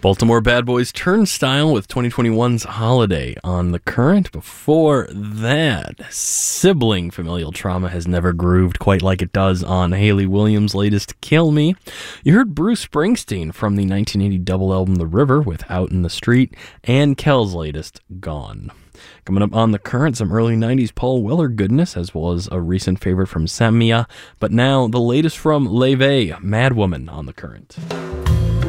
Baltimore Bad Boys Turnstile with 2021's Holiday on the Current. Before that, Sibling Familial Trauma Has Never Grooved Quite Like It Does on Hayley Williams' latest Kill Me. You heard Bruce Springsteen from the 1980 double album The River with Out in the Street, and Kel's latest, Gone. Coming up on the Current, some early 90s Paul Weller goodness, as well as a recent favorite from Samia. But now, the latest from Leve, Mad Woman on the Current.